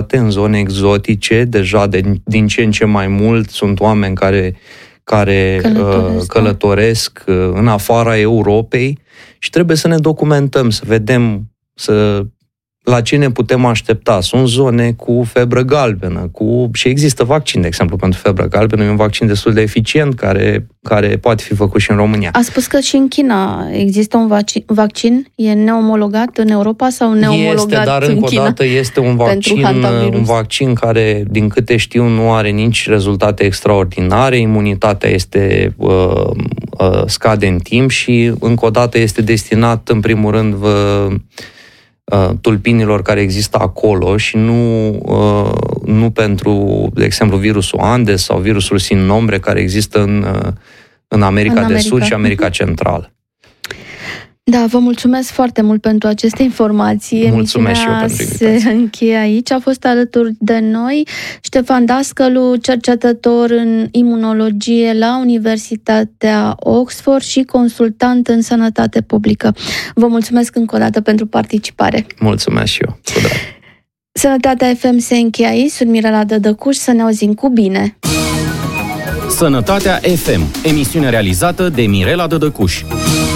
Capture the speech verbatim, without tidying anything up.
străinătate, în zone exotice, deja de, din ce în ce mai mult sunt oameni care, care călătoresc, uh, călătoresc uh, în afara Europei și trebuie să ne documentăm, să vedem să, la ce ne putem aștepta. Sunt zone cu febră galbenă, cu, și există vaccin, de exemplu, pentru febră galbenă, e un vaccin destul de eficient care, care poate fi făcut și în România. A spus că și în China există un vaccin, e neomologat în Europa sau neomologat este, dar în încă China? o dată este un vaccin, un vaccin care, din câte știu, nu are nici rezultate extraordinare, imunitatea este uh, uh, scade în timp și, încă o dată, este destinat, în primul rând, uh, tulpinilor care există acolo și nu, uh, nu pentru, de exemplu, virusul Andes sau virusul sin nombre care există în, uh, în America în de America. Sud și America Centrală. Da, vă mulțumesc foarte mult pentru aceste informații. Mulțumesc și eu pentru invitație. Se încheie aici. A fost alături de noi Ștefan Dascălu, cercetător în imunologie la Universitatea Oxford și consultant în sănătate publică. Vă mulțumesc încă o dată pentru participare. Mulțumesc și eu. Cu drag. Sănătatea F M se încheie aici. Sunt Mirela Dădăcuș. Să ne auzim cu bine. Sănătatea F M, emisiune realizată de Mirela Dădăcuș.